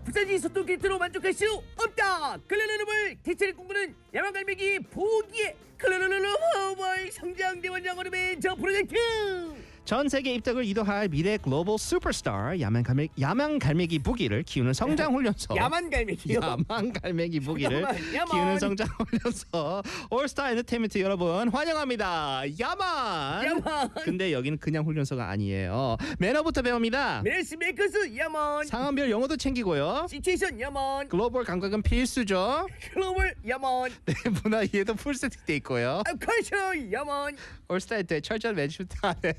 부자지 소통 캐릭터로 만족할 수 없다. 클레르르블 티체를 꿈꾸는 야망갈매기 보기에 클레르르르 성장 대원장 어르벤 저 프로젝트. 전 세계 입덕을 이도할 미래 글로벌 슈퍼스타 야만갈매기 부기를 키우는 성장훈련소. 야만갈매기요? 야만갈매기 부기를 야만. 키우는 성장훈련소 올스타 엔터테인먼트 여러분 환영합니다. 야만. 근데 여기는 그냥 훈련소가 아니에요. 매너부터 배웁니다. 메시 메이커스 야만. 상황별 영어도 챙기고요. 시츄에이션 야만. 글로벌 감각은 필수죠. 글로벌 야만. 네, 문화 이해도 풀 세트돼 있고요. 컬처 야만. 올스타에 때 철저한 매니지먼트 안에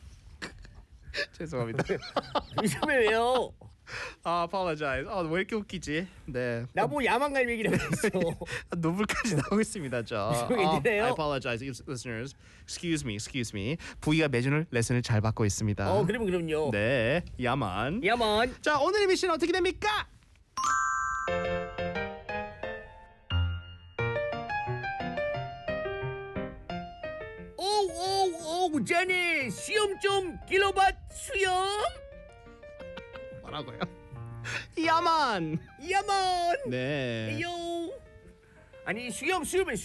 죄송합니다. 이참에 왜요? apologize. 왜 이렇게 웃기지? 네. 나보고 야만갈매기라고 했어. 눈물까지 나오고 있습니다, 저. 죄송해요. I apologize, listeners. Excuse me. 부기가 매주 레슨을 잘 받고 있습니다. 그럼요. 네, 야만. 야만. 자, 오늘의 미션 어떻게 됩니까? 오, 자네 수염 좀 길러봤 수염? 뭐라고요? 야만. 네. 요. 아니 수염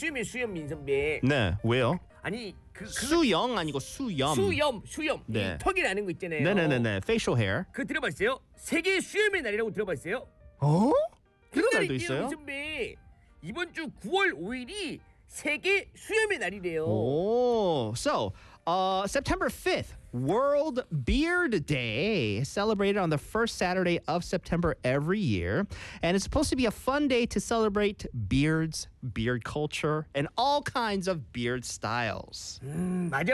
민선배. 네, 왜요? 아니 수영 아니고 수염. 수염. 네. 이 턱이 나는 거 있잖아요. 네네네네. facial hair. 그거 들어봤어요? 세계 수염의 날이라고 들어봤어요? 어? 그런 날이 날도 있어요? 민선배. 이번 주 9월 5일이 세계 수염의 날이래요. Oh, so September 5th, World Beard Day, celebrated on the first Saturday of September every year. And it's supposed to be a fun day to celebrate beards, beard culture, and all kinds of beard styles. 맞아.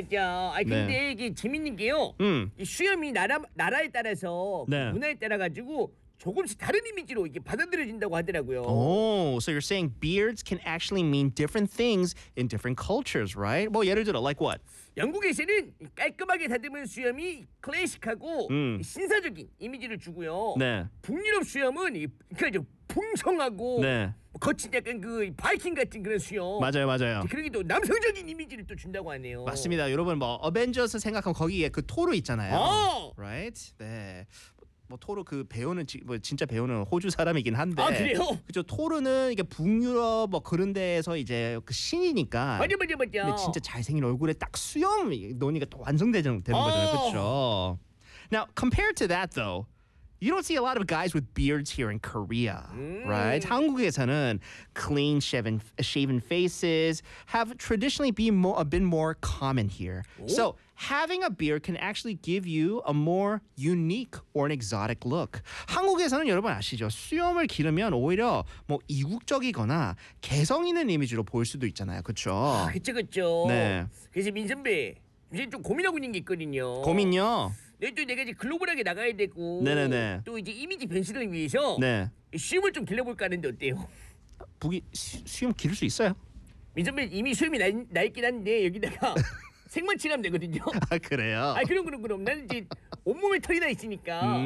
아 근데 네. 이게 재밌는 게요. 이 수염이 나라에 따라서 네. 문화에 따라 가지고 조금씩 다른 이미지로 이게 받아들여진다고 하더라고요. Oh, so you're saying beards can actually mean different things in different cultures, right? 뭐 예를 들어, like what? 영국에서는 깔끔하게 다듬은 수염이 클래식하고 신사적인 이미지를 주고요. 네. 북유럽 수염은 그러니까 풍성하고 네. 거친 약간 그 바이킹 같은 그런 수염. 맞아요. 그러기 또 남성적인 이미지를 또 준다고 하네요. 맞습니다. 여러분 뭐 어벤져스 생각하면 거기에 그 토르 있잖아요. Right? 네. 뭐 토르 그 배우는 뭐 진짜 배우는 호주 사람이긴 한데. 아 그래요? 그죠. 토르는 이게 북유럽 뭐 그런 데에서 이제 그 신이니까. 맞아. 근데 진짜 잘생긴 얼굴에 딱 수염 넣으니까 또 완성되는 거잖아요. 그렇죠. Now, compared to that though, you don't see a lot of guys with beards here in Korea, right? 한국에서는 clean shaven faces have traditionally been more common here. So having a beard can actually give you a more unique or an exotic look. 한국에서는 여러분 아시죠? 수염을 기르면 오히려 뭐 이국적이거나 개성 있는 이미지로 보일 수도 있잖아요. 그렇죠? 그쵸. 네. 그래서 민선배 요새 좀 고민하고 있는 게 있거든요. 고민요? 또 내가 이제 글로벌하게 나가야 되고 네네네. 또 이제 이미지 변신을 위해서 네. 수염을 좀 길러볼까 하는데 어때요? 북이 수염 기를 수 있어요? 민선배 이미 수염이 나 있긴 한데 여기다가 색만 칠하면 되거든요. 아 그래요? 그럼 나는 이제 온몸에 털이 나 있으니까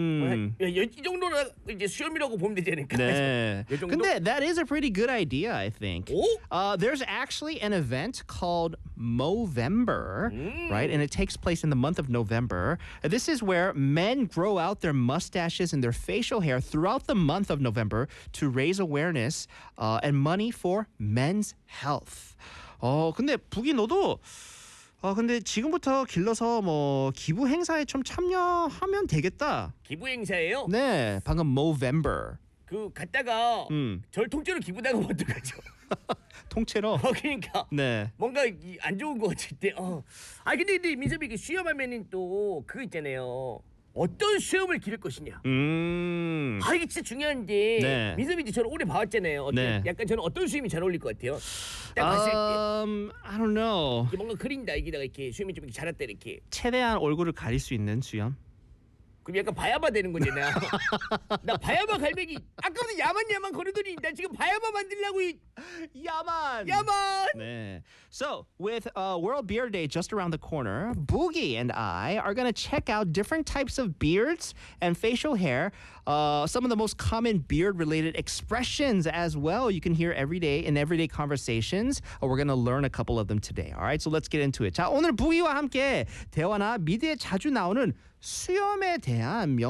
이 정도는 이제 수염이라고 보면 되지 않을까? 네. 이 정도? 근데 that is a pretty good idea, I think. 오? There's actually an event called Movember, right? And it takes place in the month of November. This is where men grow out their mustaches and their facial hair throughout the month of November to raise awareness and money for men's health. 근데 북이 너도 근데 지금부터 길러서 뭐 기부 행사에 좀 참여하면 되겠다. 기부 행사예요? 네, 방금 Movember. 그 갔다가 절 통째로 기부당하면 어떡하죠? 통째로. 그러니까 네. 뭔가 안 좋은 거 같을 때. 근데 민섭이 수염하면은 또 그거 있잖아요. 어떤 수염을 기를 것이냐. 이게 진짜 중요한데 네. 민섭이 저를 오래 봐왔잖아요. 네. 약간 저는 어떤 수염이 잘 어울릴 것 같아요? 딱 봤을 때 I don't know. 이게 뭔가 그린다 여기다가 이렇게 수염이 좀 이렇게 자랐다 이렇게. 최대한 얼굴을 가릴 수 있는 수염. 그럼 약간 바야바 되는 거잖아. 나 바야바 갈매기. 아까부터 야만 거리더니 나 지금 바야바 만들려고 야만. 네. So with World Beard Day just around the corner, Boogie and I are going to check out different types of beards and facial hair. Some of the most common beard-related expressions as well. You can hear every day in everyday conversations. We're going to learn a couple of them today. All right, so let's get into it. 자, 오늘 부기와 함께 대화나 미디어에 자주 나오는 수염에 대한